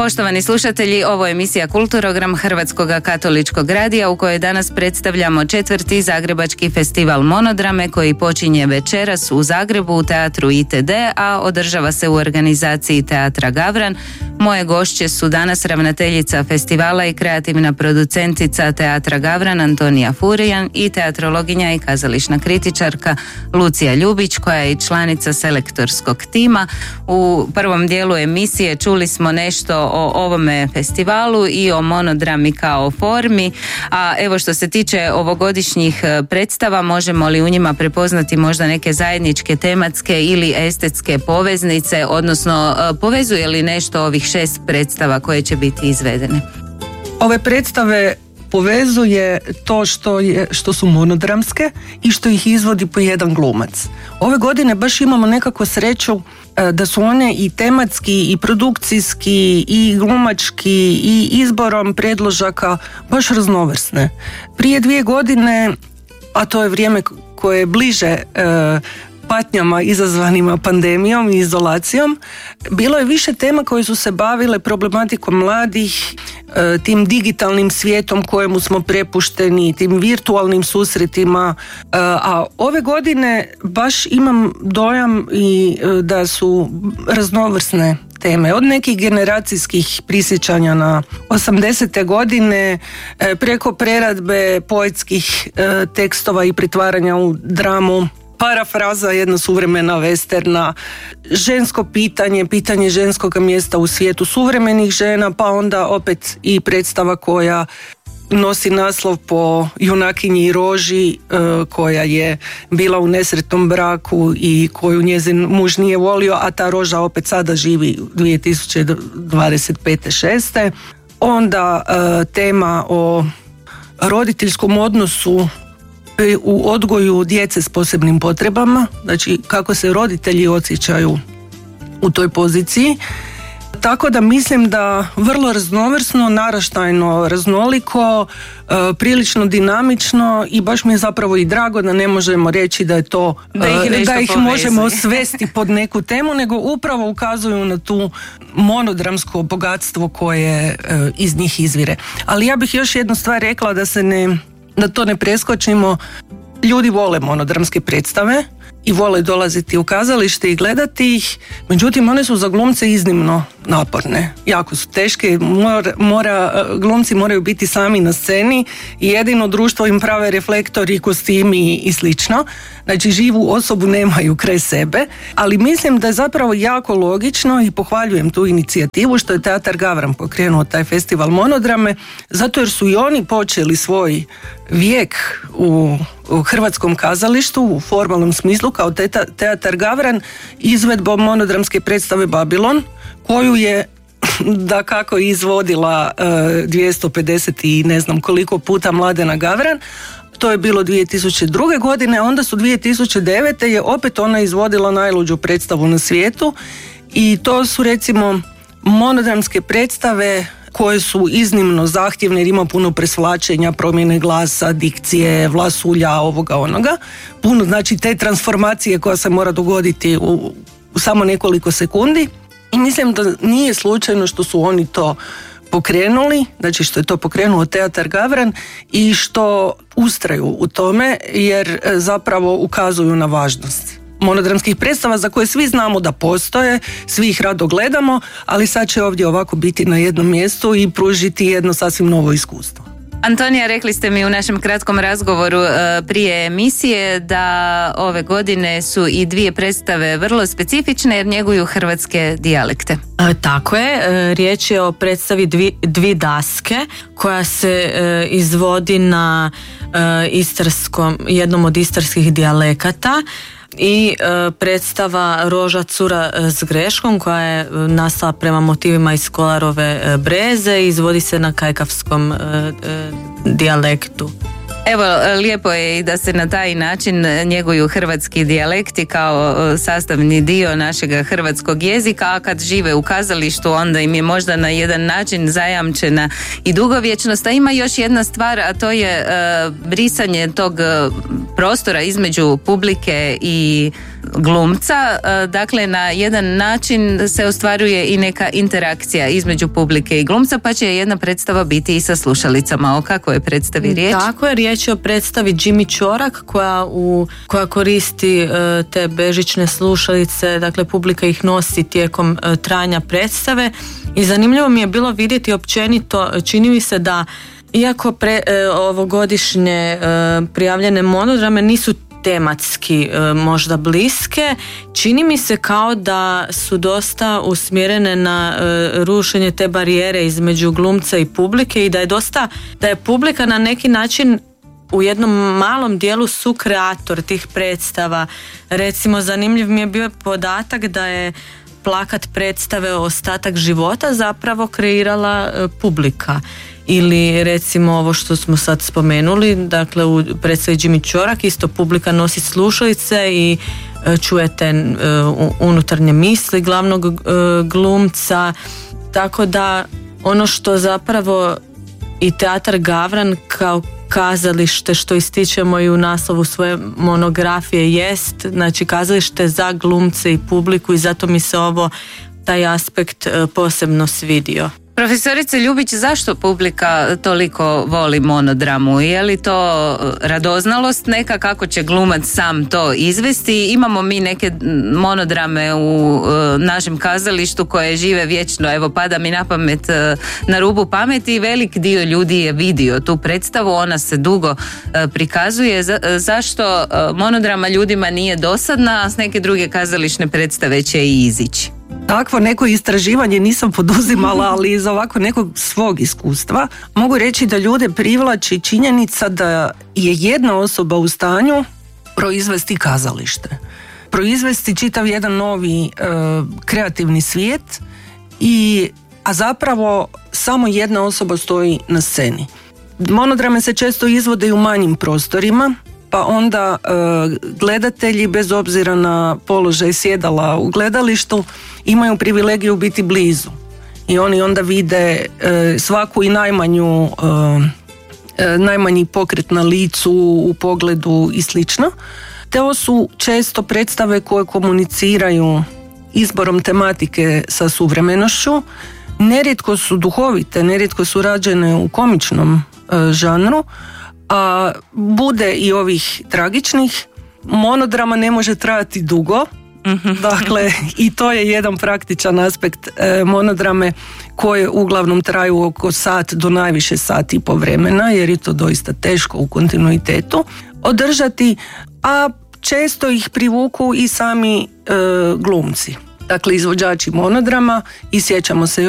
Poštovani slušatelji, ovo je emisija Kulturogram Hrvatskog katoličkog radija u kojoj danas predstavljamo 4. Zagrebački festival monodrame koji počinje večeras u Zagrebu u teatru ITD, a održava se u organizaciji Teatra Gavran. Moje gošće su danas ravnateljica festivala i kreativna producentica Teatra Gavran Antonija Furijan i teatrologinja i kazališna kritičarka Lucija Ljubić, koja je i članica selektorskog tima. U prvom dijelu emisije čuli smo nešto o ovome festivalu i o monodrami kao formi, a evo što se tiče ovogodišnjih predstava, možemo li u njima prepoznati možda neke zajedničke tematske ili estetske poveznice, odnosno povezuje li nešto ovih 6 predstava koje će biti izvedene? Ove predstave povezuje to što su monodramske i što ih izvodi po jedan glumac. Ove godine baš imamo nekako sreću da su one i tematski i produkcijski i glumački i izborom predložaka baš raznovrsne. Prije 2 godine, a to je vrijeme koje je bliže patnjama izazvanima pandemijom i izolacijom, bilo je više tema koje su se bavile problematikom mladih, tim digitalnim svijetom kojemu smo prepušteni, tim virtualnim susretima, a ove godine baš imam dojam i da su raznovrsne teme, od nekih generacijskih prisjećanja na 80. godine preko preradbe poetskih tekstova i pretvaranja u dramu, parafraza jedna suvremena westerna, žensko pitanje ženskog mjesta u svijetu suvremenih žena, pa onda opet i predstava koja nosi naslov po junakinji Roži, koja je bila u nesretnom braku i koju njezin muž nije volio, a ta Roža opet sada živi 2025-6. Onda tema o roditeljskom odnosu u odgoju djece s posebnim potrebama, znači kako se roditelji osjećaju u toj poziciji. Tako da mislim da vrlo raznovrsno, naraštajno, raznoliko, prilično dinamično i baš mi je zapravo i drago da ne možemo reći da je to, da ih možemo svesti pod neku temu, nego upravo ukazuju na tu monodramsko bogatstvo koje iz njih izvire. Ali ja bih još jednu stvar rekla, da to ne preskočimo. Ljudi vole monodramske predstave i vole dolaziti u kazalište i gledati ih, međutim one su za glumce iznimno naporne, jako su teške, glumci moraju biti sami na sceni i jedino društvo im prave reflektori, kostimi i slično, znači živu osobu nemaju kraj sebe, ali mislim da je zapravo jako logično i pohvaljujem tu inicijativu što je Teatar Gavran pokrenuo taj festival monodrame, zato jer su i oni počeli svoj vijek u hrvatskom kazalištu u formalnom smislu kao Teatar Gavran izvedbom monodramske predstave Babilon, koju je dakako izvodila 250 i ne znam koliko puta Mladena Gavran. To je bilo 2002. godine, onda su 2009. je opet ona izvodila najluđu predstavu na svijetu i to su recimo monodramske predstave koje su iznimno zahtjevne jer ima puno presvlačenja, promjene glasa, dikcije, vlasulja, ovoga onoga. Puno, znači te transformacije koja se mora dogoditi u samo nekoliko sekundi. I mislim da nije slučajno što su oni to pokrenuli, znači što je to pokrenuo Teatar Gavran i što ustraju u tome jer zapravo ukazuju na važnost monodramskih predstava za koje svi znamo da postoje, svi ih rado gledamo, ali sad će ovdje ovako biti na jednom mjestu i pružiti jedno sasvim novo iskustvo. Antonija, rekli ste mi u našem kratkom razgovoru prije emisije da ove godine su i 2 predstave vrlo specifične jer njeguju hrvatske dijalekte. Tako je, riječ je o predstavi Dvi daske koja se izvodi na jednom od istarskih dijalekata i predstava Roža cura s greškom koja je nastala prema motivima iz Kolarove Breze i izvodi se na kajkavskom dijalektu. Evo, lijepo je i da se na taj način njeguju hrvatski dijalekti kao sastavni dio našega hrvatskog jezika, a kad žive u kazalištu onda im je možda na jedan način zajamčena i dugovječnost. A ima još jedna stvar, a to je brisanje tog prostora između publike i glumca, dakle na jedan način se ostvaruje i neka interakcija između publike i glumca, pa će jedna predstava biti i sa slušalicama. O kakvoj je predstavi riječ? Tako je, riječ je o predstavi Jimmy Ćorak koja koristi te bežične slušalice, dakle publika ih nosi tijekom trajanja predstave i zanimljivo mi je bilo vidjeti općenito, čini mi se da iako ovogodišnje prijavljene monodrame nisu tematski možda bliske, čini mi se kao da su dosta usmjerene na rušenje te barijere između glumca i publike i da je publika na neki način u jednom malom dijelu sukreator tih predstava. Recimo, zanimljiv mi je bio podatak da je plakat predstave Ostatak života zapravo kreirala publika. Ili recimo ovo što smo sad spomenuli, dakle u predstavi Jimmy Ćorak isto publika nosi slušalice i čujete unutarnje misli glavnog glumca, tako da ono što zapravo i teatar Gavran kao kazalište, što ističemo i u naslovu svoje monografije, jest znači kazalište za glumce i publiku i zato mi se taj aspekt posebno svidio. Profesorice Ljubić, zašto publika toliko voli monodramu? Je li to radoznalost neka, kako će glumac sam to izvesti? Imamo mi neke monodrame u našem kazalištu koje žive vječno, evo pada mi na pamet Na rubu pameti, velik dio ljudi je vidio tu predstavu, ona se dugo prikazuje. Zašto monodrama ljudima nije dosadna, a s neke druge kazališne predstave će i izići? Takvo neko istraživanje nisam poduzimala, ali iz ovako nekog svog iskustva mogu reći da ljude privlači činjenica da je jedna osoba u stanju proizvesti kazalište, proizvesti čitav jedan novi kreativni svijet, a zapravo samo jedna osoba stoji na sceni. Monodrame se često izvode i u manjim prostorima, pa onda gledatelji bez obzira na položaj sjedala u gledalištu imaju privilegiju biti blizu i oni onda vide svaku i najmanji pokret na licu, u pogledu i slično. Te su često predstave koje komuniciraju izborom tematike sa suvremenošću, nerijetko su duhovite, nerijetko su rađene u komičnom žanru, a bude i ovih tragičnih. Monodrama ne može trajati dugo, dakle i to je jedan praktičan aspekt monodrame koje uglavnom traju oko sat do najviše sat i po vremena, jer je to doista teško u kontinuitetu održati, a često ih privuku i sami glumci, dakle izvođači monodrama. I sjećamo se